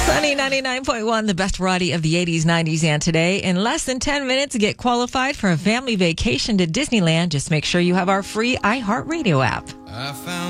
Sunny 99.1, the best variety of the 80s, 90s, and today. In less than 10 minutes, get qualified for a family vacation to Disneyland. Just make sure you have our free iHeartRadio app.